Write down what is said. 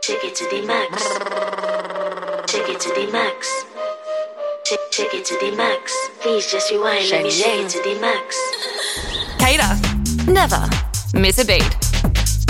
Take it to the max. Take it to the max. Take it to the max. Please just rewind. Let me shake it to the max. Cater. Never miss a beat.